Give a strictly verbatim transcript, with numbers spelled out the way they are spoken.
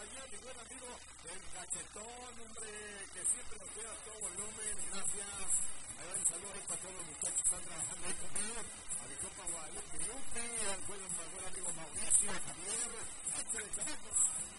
compañía, mi buen amigo, el cachetón, hombre, que siempre nos queda todo volumen, gracias. A ver, un saludo ahí para todos los muchachos que están trabajando ahí conmigo, a mi compa Guadalupe Lupe, al buen, al buen amigo Mauricio, a Javier, a ustedes, chamacos.